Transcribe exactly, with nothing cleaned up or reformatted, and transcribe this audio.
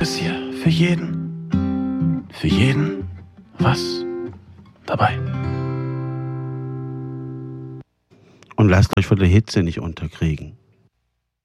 Ist hier für jeden, für jeden was dabei. Und lasst euch von der Hitze nicht unterkriegen.